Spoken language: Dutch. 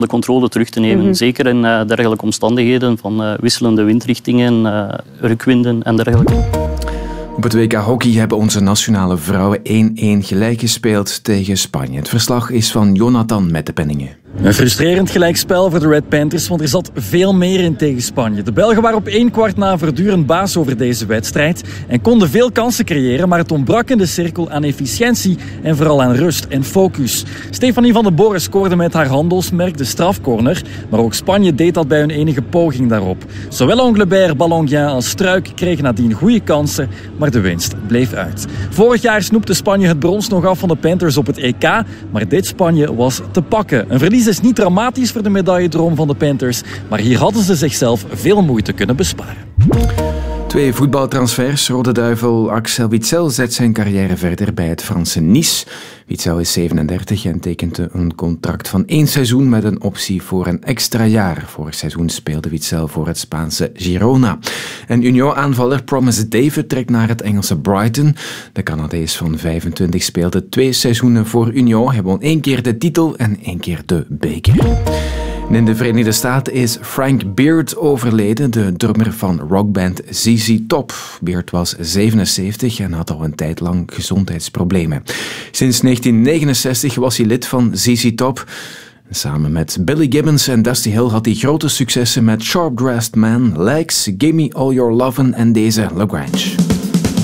de controle terug te nemen. Zeker in dergelijke omstandigheden van wisselende windrichtingen, rukwinden en dergelijke. Op het WK Hockey hebben onze nationale vrouwen 1-1 gelijk gespeeld tegen Spanje. Het verslag is van Jonathan Mettepenningen. Een frustrerend gelijkspel voor de Red Panthers, want er zat veel meer in tegen Spanje. De Belgen waren op 1 kwart na voortdurend baas over deze wedstrijd en konden veel kansen creëren, maar het ontbrak in de cirkel aan efficiëntie en vooral aan rust en focus. Stefanie van den Boren scoorde met haar handelsmerk de strafcorner, maar ook Spanje deed dat bij hun enige poging daarop. Zowel Anglebert, Ballonguin als Struik kregen nadien goede kansen, maar de winst bleef uit. Vorig jaar snoepte Spanje het brons nog af van de Panthers op het EK, maar dit Spanje was te pakken. Een verlies is niet dramatisch voor de medailledroom van de Panthers, maar hier hadden ze zichzelf veel moeite kunnen besparen. 2 voetbaltransfers. Rode Duivel Axel Witsel zet zijn carrière verder bij het Franse Nice. Witsel is 37 en tekent een contract van 1 seizoen met een optie voor een extra jaar. Vorig seizoen speelde Witsel voor het Spaanse Girona. En Union-aanvaller Promise David trekt naar het Engelse Brighton. De Canadees van 25 speelde 2 seizoenen voor Union. Hij won 1 keer de titel en 1 keer de beker. In de Verenigde Staten is Frank Beard overleden, de drummer van rockband ZZ Top. Beard was 77 en had al een tijd lang gezondheidsproblemen. Sinds 1969 was hij lid van ZZ Top. Samen met Billy Gibbons en Dusty Hill had hij grote successen met Sharp Dressed Man, Legs, Gimme All Your Lovin' en deze La Grange.